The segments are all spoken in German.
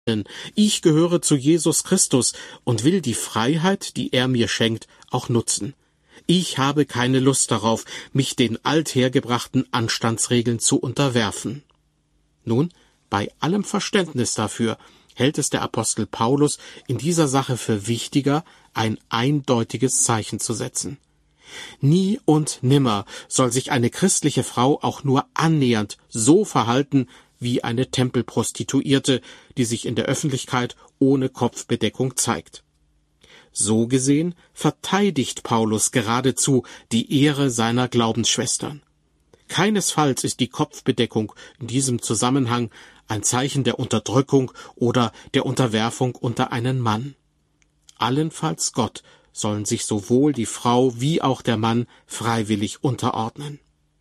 Ich gehöre zu Jesus Christus und will die Freiheit, die er mir schenkt, auch nutzen. Ich habe keine Lust darauf, mich den althergebrachten Anstandsregeln zu unterwerfen. Nun, bei allem Verständnis dafür hält es der Apostel Paulus in dieser Sache für wichtiger, ein eindeutiges Zeichen zu setzen. Nie und nimmer soll sich eine christliche Frau auch nur annähernd so verhalten wie eine Tempelprostituierte, die sich in der Öffentlichkeit ohne Kopfbedeckung zeigt. So gesehen verteidigt Paulus geradezu die Ehre seiner Glaubensschwestern. Keinesfalls ist die Kopfbedeckung in diesem Zusammenhang ein Zeichen der Unterdrückung oder der Unterwerfung unter einen Mann. Allenfalls Gott sollen sich sowohl die Frau wie auch der Mann freiwillig unterordnen.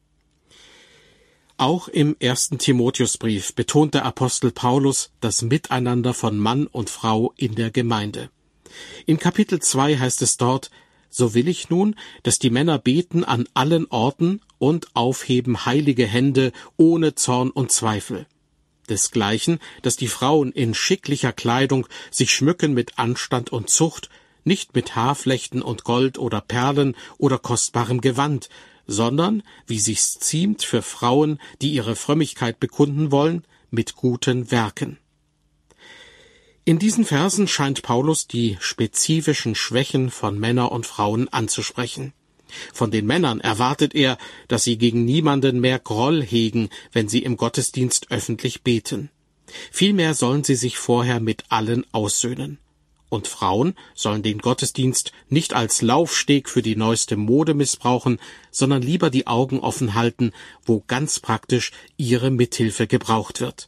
Auch im 1. Timotheusbrief betont der Apostel Paulus das Miteinander von Mann und Frau in der Gemeinde. In Kapitel 2 heißt es dort: So will ich nun, dass die Männer beten an allen Orten und aufheben heilige Hände ohne Zorn und Zweifel. Desgleichen, dass die Frauen in schicklicher Kleidung sich schmücken mit Anstand und Zucht, nicht mit Haarflechten und Gold oder Perlen oder kostbarem Gewand, sondern, wie sich's ziemt für Frauen, die ihre Frömmigkeit bekunden wollen, mit guten Werken. In diesen Versen scheint Paulus die spezifischen Schwächen von Männern und Frauen anzusprechen. Von den Männern erwartet er, dass sie gegen niemanden mehr Groll hegen, wenn sie im Gottesdienst öffentlich beten. Vielmehr sollen sie sich vorher mit allen aussöhnen. Und Frauen sollen den Gottesdienst nicht als Laufsteg für die neueste Mode missbrauchen, sondern lieber die Augen offen halten, wo ganz praktisch ihre Mithilfe gebraucht wird.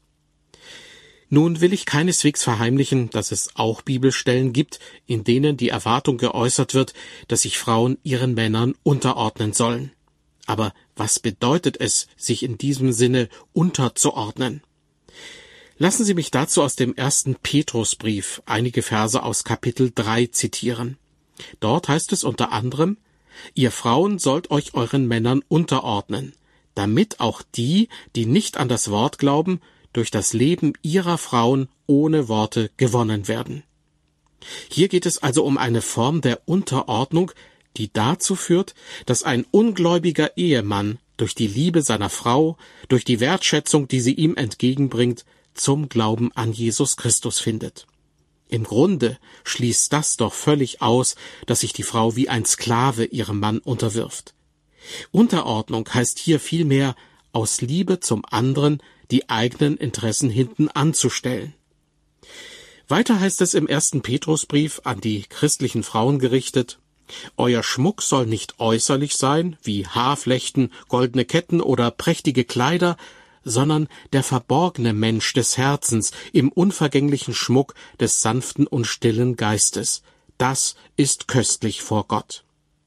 Nun will ich keineswegs verheimlichen, dass es auch Bibelstellen gibt, in denen die Erwartung geäußert wird, dass sich Frauen ihren Männern unterordnen sollen. Aber was bedeutet es, sich in diesem Sinne unterzuordnen? Lassen Sie mich dazu aus dem 1. Petrusbrief einige Verse aus Kapitel 3 zitieren. Dort heißt es unter anderem: Ihr Frauen sollt euch euren Männern unterordnen, damit auch die, die nicht an das Wort glauben, durch das Leben ihrer Frauen ohne Worte gewonnen werden. Hier geht es also um eine Form der Unterordnung, die dazu führt, dass ein ungläubiger Ehemann durch die Liebe seiner Frau, durch die Wertschätzung, die sie ihm entgegenbringt, zum Glauben an Jesus Christus findet. Im Grunde schließt das doch völlig aus, dass sich die Frau wie ein Sklave ihrem Mann unterwirft. Unterordnung heißt hier vielmehr, aus Liebe zum anderen die eigenen Interessen hinten anzustellen. Weiter heißt es im 1. Petrusbrief an die christlichen Frauen gerichtet: Euer Schmuck soll nicht äußerlich sein, wie Haarflechten, goldene Ketten oder prächtige Kleider, sondern der verborgene Mensch des Herzens im unvergänglichen Schmuck des sanften und stillen Geistes. Das ist köstlich vor Gott.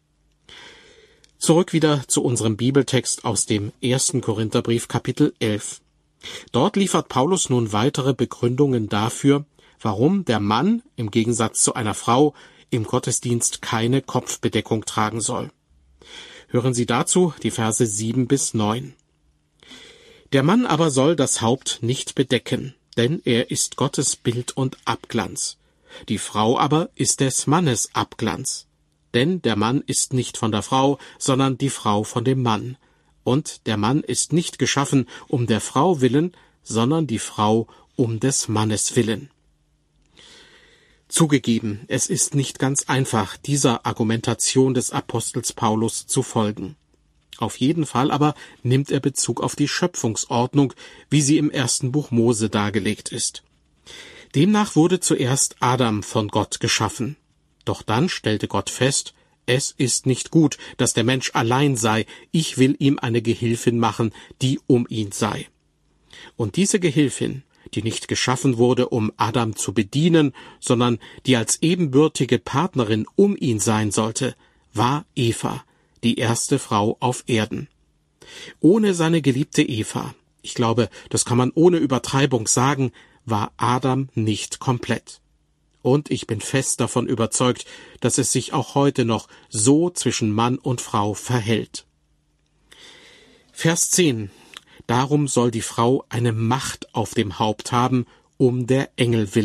Zurück wieder zu unserem Bibeltext aus dem 1. Korintherbrief, Kapitel 11. Dort liefert Paulus nun weitere Begründungen dafür, warum der Mann im Gegensatz zu einer Frau im Gottesdienst keine Kopfbedeckung tragen soll. Hören Sie dazu die Verse 7 bis 9. Der Mann aber soll das Haupt nicht bedecken, denn er ist Gottes Bild und Abglanz. Die Frau aber ist des Mannes Abglanz. Denn der Mann ist nicht von der Frau, sondern die Frau von dem Mann. Und der Mann ist nicht geschaffen um der Frau willen, sondern die Frau um des Mannes willen. Zugegeben, es ist nicht ganz einfach, dieser Argumentation des Apostels Paulus zu folgen. Auf jeden Fall aber nimmt er Bezug auf die Schöpfungsordnung, wie sie im 1. Buch Mose dargelegt ist. Demnach wurde zuerst Adam von Gott geschaffen. Doch dann stellte Gott fest: Es ist nicht gut, dass der Mensch allein sei, ich will ihm eine Gehilfin machen, die um ihn sei. Und diese Gehilfin, die nicht geschaffen wurde, um Adam zu bedienen, sondern die als ebenbürtige Partnerin um ihn sein sollte, war Eva, die erste Frau auf Erden. Ohne seine geliebte Eva, ich glaube, das kann man ohne Übertreibung sagen, war Adam nicht komplett. Und ich bin fest davon überzeugt, dass es sich auch heute noch so zwischen Mann und Frau verhält. Vers 10. Darum soll die Frau eine Macht auf dem Haupt haben um der Engel willen.